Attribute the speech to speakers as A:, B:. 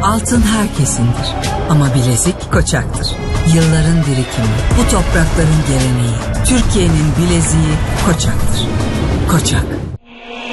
A: Altın herkesindir ama bilezik Koçak'tır. Yılların birikimi, bu toprakların geleneği, Türkiye'nin bileziği Koçak'tır. Koçak,